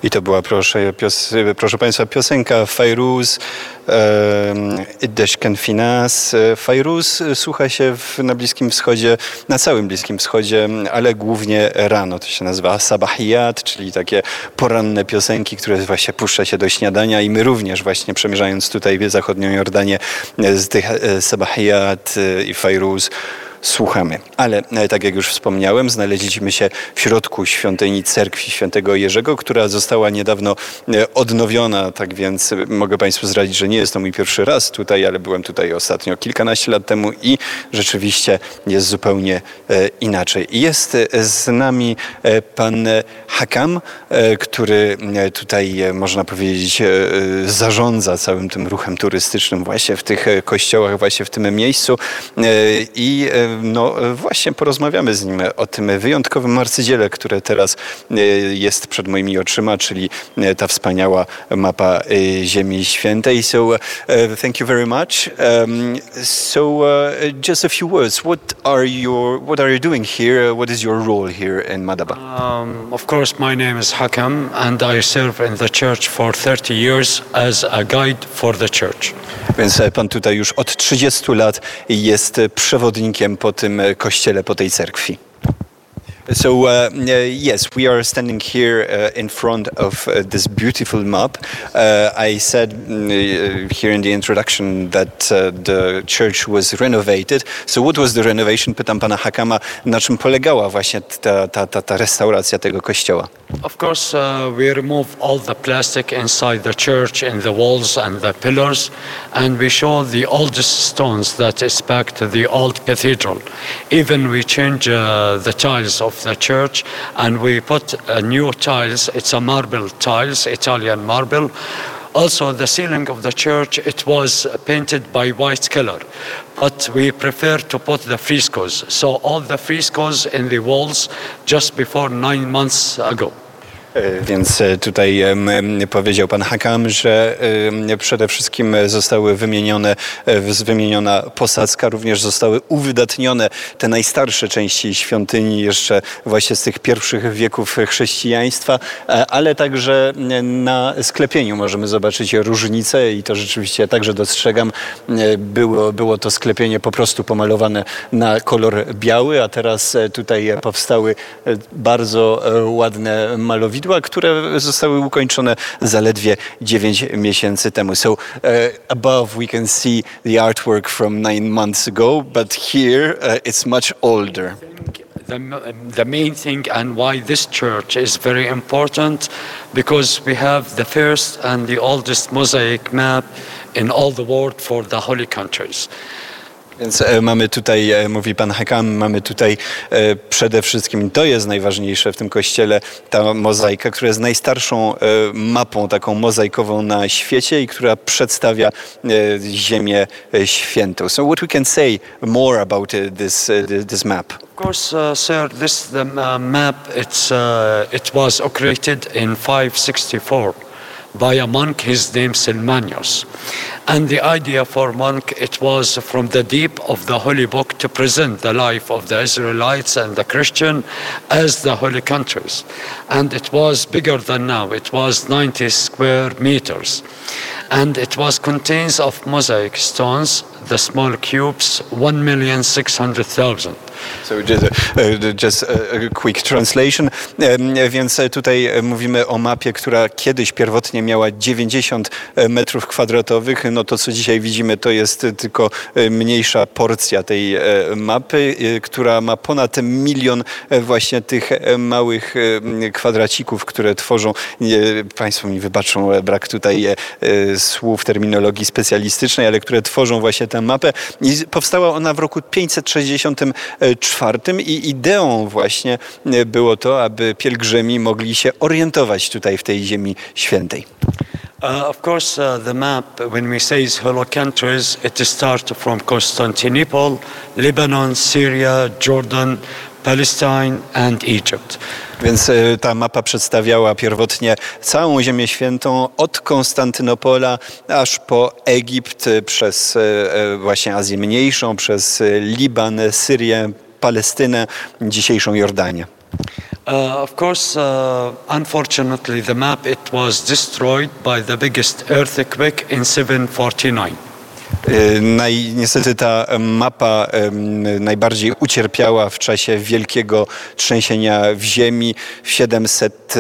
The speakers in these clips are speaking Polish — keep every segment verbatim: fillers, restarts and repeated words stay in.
I to była, proszę, pios, proszę Państwa, piosenka Fairuz, Iddesh Ken Finas. Fairuz słucha się w, na Bliskim Wschodzie, na całym Bliskim Wschodzie, ale głównie rano. To się nazywa sabahiyat, czyli takie poranne piosenki, które właśnie puszcza się do śniadania i my również właśnie przemierzając tutaj w zachodnią Jordanię z tych sabahiyat i Fairuz słuchamy. Ale tak jak już wspomniałem, znaleźliśmy się w środku świątyni cerkwi świętego Jerzego, która została niedawno odnowiona, tak więc mogę Państwu zdradzić, że nie jest to mój pierwszy raz tutaj, ale byłem tutaj ostatnio kilkanaście lat temu i rzeczywiście jest zupełnie inaczej. Jest z nami pan Hakam, który tutaj, można powiedzieć, zarządza całym tym ruchem turystycznym właśnie w tych kościołach, właśnie w tym miejscu i no właśnie porozmawiamy z nim o tym wyjątkowym arcydziele, które teraz jest przed moimi oczyma, czyli ta wspaniała mapa Ziemi Świętej. So uh, thank you very much. Um, so uh, just a few words. What are your what are you doing here? What is your role here in Madaba? Um, of course, my name is Hakam, and I serve in the church for thirty years as a guide for the church. Więc pan tutaj już od trzydziestu lat jest przewodnikiem po tym kościele, po tej cerkwi. So uh, yes, we are standing here uh, in front of uh, this beautiful map. Uh, I said uh, here in the introduction that uh, the church was renovated. So what was the renovation? Pytam pana Hakama, na czym polegała właśnie ta, ta, ta, ta restauracja tego kościoła? Of course, uh, we remove all the plastic inside the church and the walls and the pillars, and we show the oldest stones that is back to the old cathedral. Even we change uh, the tiles of the church, and we put uh, new tiles. It's a marble tiles, Italian marble. Also, the ceiling of the church, it was painted by white color, but we prefer to put the frescoes. So all the frescoes in the walls just before nine months ago. Więc tutaj powiedział pan Hakam, że przede wszystkim zostały wymienione, wymieniona posadzka, również zostały uwydatnione te najstarsze części świątyni jeszcze właśnie z tych pierwszych wieków chrześcijaństwa, ale także na sklepieniu możemy zobaczyć różnice i to rzeczywiście także dostrzegam. Było, było to sklepienie po prostu pomalowane na kolor biały, a teraz tutaj powstały bardzo ładne malowidła, które zostały ukończone zaledwie dziewięć miesięcy temu. So uh, above we can see the artwork from nine months ago, but here uh, it's much older. The, the main thing and why this church is very important, because we have the first and the oldest mosaic map in all the world for the holy countries. Więc e, mamy tutaj, e, mówi pan Hakam, mamy tutaj e, przede wszystkim, to jest najważniejsze w tym kościele, ta mozaika, która jest najstarszą e, mapą taką mozaikową na świecie i która przedstawia e, Ziemię e, Świętą. So what we can say more about uh, this, uh, this map? Of course, uh, sir, this the uh, map, it's, uh, it was created in five sixty-four. By a monk, his name Silmanius. And the idea for monk, it was from the deep of the holy book to present the life of the Israelites and the Christian as the holy countries. And it was bigger than now. It was ninety square meters. And it was contains of mosaic stones, the small cubes, one million six hundred thousand. So just, uh, just a quick translation. Więc tutaj mówimy o mapie, która kiedyś pierwotnie miała dziewięćdziesiąt metrów kwadratowych. No to, co dzisiaj widzimy, to jest tylko mniejsza porcja tej mapy, która ma ponad milion właśnie tych małych kwadracików, które tworzą, Państwo mi wybaczą, brak tutaj słów, terminologii specjalistycznej, ale które tworzą właśnie tę mapę. I powstała ona w roku pięćset sześćdziesiątym czwartym i ideą właśnie było to, aby pielgrzymi mogli się orientować tutaj w tej Ziemi Świętej. Uh, of course, uh, the map, when we say holy countries, it starts from Constantinople, Lebanon, Syria, Jordan, Palestine and Egypt. Więc ta mapa przedstawiała pierwotnie całą Ziemię Świętą od Konstantynopola aż po Egipt, przez właśnie Azję Mniejszą, przez Liban, Syrię, Palestynę, dzisiejszą Jordanię. Uh, of course, uh, unfortunately, the map it was destroyed by the biggest earthquake in seven forty-nine. E, Naj, niestety ta mapa em, najbardziej ucierpiała w czasie wielkiego trzęsienia w ziemi w siedemset,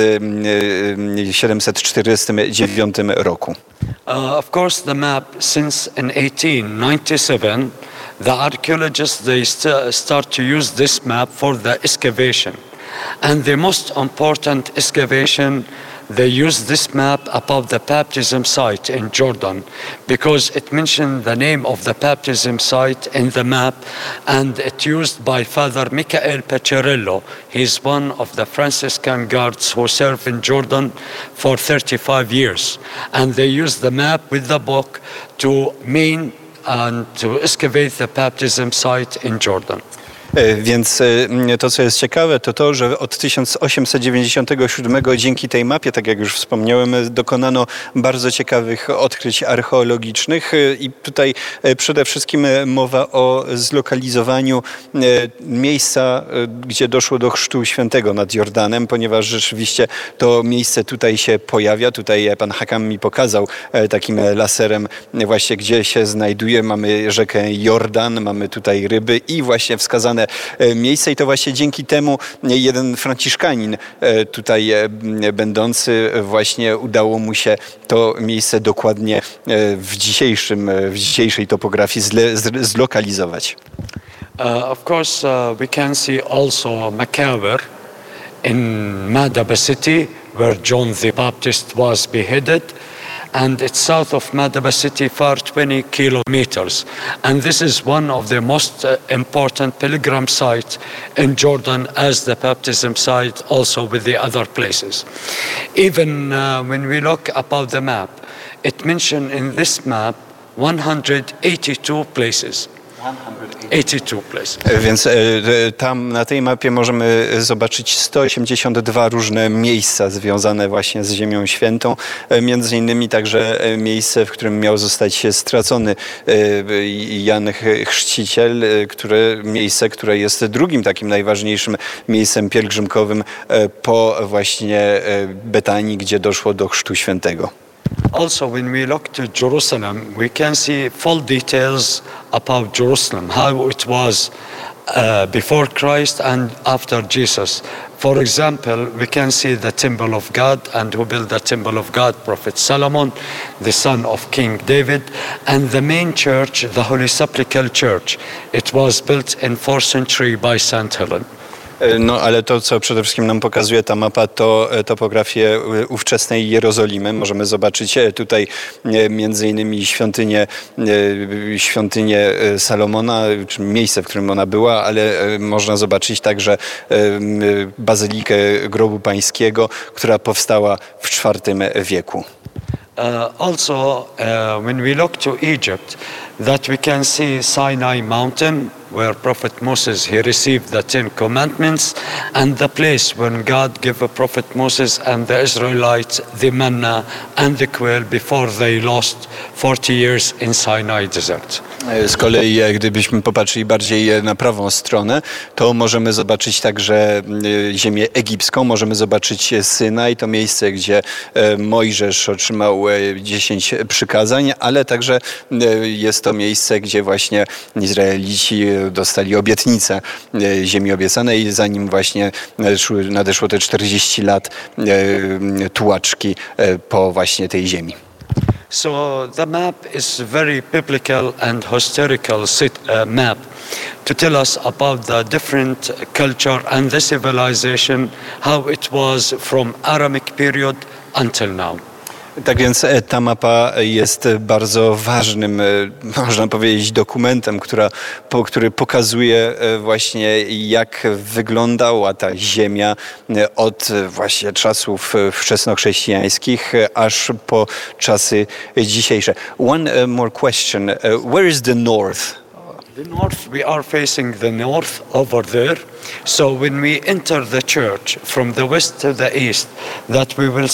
em, siedemset czterdziestym dziewiątym roku. Uh, of course, the map since in eighteen ninety-seven, the archaeologists they st- start to use this map for the excavation, and the most important excavation they use this map above the baptism site in Jordan because it mentioned the name of the baptism site in the map, and it used by Father Michael Pecorello. He's one of the Franciscan guards who served in Jordan for thirty-five years, and they used the map with the book to main and to excavate the baptism site in Jordan. E, Więc e, to, co jest ciekawe, to to, że od tysiąc osiemset dziewięćdziesiątego siódmego dzięki tej mapie, tak jak już wspomniałem, e, dokonano bardzo ciekawych odkryć archeologicznych e, i tutaj e, przede wszystkim e, mowa o zlokalizowaniu e, miejsca, e, gdzie doszło do chrztu świętego nad Jordanem, ponieważ rzeczywiście to miejsce tutaj się pojawia. Tutaj e, pan Hakam mi pokazał e, takim e, laserem e, właśnie, gdzie się znajduje. Mamy rzekę Jordan, mamy tutaj ryby i właśnie wskazane e, miejsce i to właśnie dzięki temu e, jeden franciszkanin e, tutaj e, będący właśnie udało mu się to miejsce dokładnie e, w dzisiejszym, e, w dzisiejszej topografii zle, z, zlokalizować. Uh, of course, uh, we can see also Macaber in Madaba city, where John the Baptist was beheaded, and it's south of Madaba city for twenty kilometers. And this is one of the most uh, important pilgrim sites in Jordan as the baptism site, also with the other places. Even uh, when we look above the map, it mentioned in this map one hundred eighty-two places. eighty-two places. E, Więc e, e, tam na tej mapie możemy zobaczyć sto osiemdziesiąt dwa różne miejsca związane właśnie z Ziemią Świętą. E, Między innymi także e, miejsce, w którym miał zostać stracony e, Jan Ch- Chrzciciel, e, które, miejsce, które jest drugim takim najważniejszym miejscem pielgrzymkowym e, po właśnie e, Betanii, gdzie doszło do Chrztu Świętego. Also, when we look to Jerusalem, we can see full details about Jerusalem, how it was uh, before Christ and after Jesus. For example, we can see the temple of God, and who built the temple of God? Prophet Solomon, the son of King David, and the main church, the Holy Sepulchre Church. It was built in fourth century by Saint Helen. No ale to, co przede wszystkim nam pokazuje ta mapa, to e, topografię e, ówczesnej Jerozolimy. Możemy zobaczyć e, tutaj e, między innymi świątynię, e, świątynię e, Salomona, czy miejsce, w którym ona była, ale e, można zobaczyć także e, m, bazylikę Grobu Pańskiego, która powstała w czwartym wieku. Uh, also, uh, when we look to Egypt, that we can see Sinai mountain, where Prophet Moses, he received the Ten Commandments, and the place when God gave a Prophet Moses and the Israelites the manna and the quail before they lost forty years in Sinai desert. E, Z kolei, e, gdybyśmy popatrzyli bardziej e, na prawą stronę, to możemy zobaczyć także e, ziemię egipską, możemy zobaczyć e, Synaj, to miejsce, gdzie e, Mojżesz otrzymał e, dziesięć przykazań, ale także e, jest to miejsce, gdzie właśnie Izraelici e, dostali obietnicę e, ziemi obiecanej, zanim właśnie nadeszły, nadeszło te czterdzieści lat e, tułaczki e, po właśnie tej ziemi. So the map is very biblical and historical sit, uh, map to tell us about the different culture and the civilization, how it was from Aramic period until now. Tak więc e, ta mapa jest bardzo ważnym, e, można powiedzieć, dokumentem, która, po, który pokazuje e, właśnie, jak wyglądała ta ziemia e, od e, właśnie czasów e, wczesnochrześcijańskich e, aż po czasy dzisiejsze. One e, more question. E, Where is the north? The north, we are facing the north over there. So when we enter the church from the west to the east, that we will